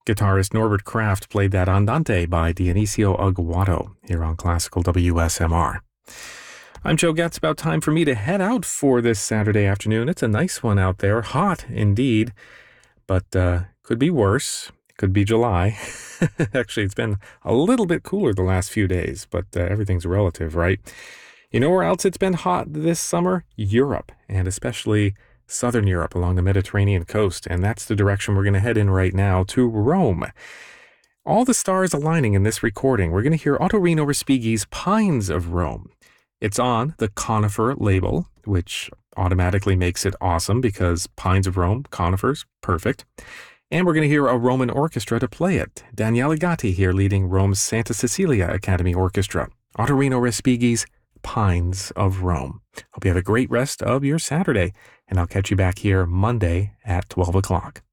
Guitarist Norbert Kraft played that Andante by Dionisio Aguado here on Classical WSMR. I'm Joe Getz. About time for me to head out for this Saturday afternoon. It's a nice one out there, hot indeed, but could be worse. Could be July. Actually, it's been a little bit cooler the last few days, but everything's relative, right? You know where else it's been hot this summer? Europe, and especially Southern Europe along the Mediterranean coast, and that's the direction we're going to head in right now, to Rome. All the stars aligning in this recording. We're going to hear Ottorino Respighi's Pines of Rome. It's on the Conifer label, which automatically makes it awesome because Pines of Rome, conifers, perfect. And we're going to hear a Roman orchestra to play it. Daniele Gatti here leading Rome's Santa Cecilia Academy Orchestra. Ottorino Respighi's Pines of Rome. Hope you have a great rest of your Saturday, and I'll catch you back here Monday at 12 o'clock.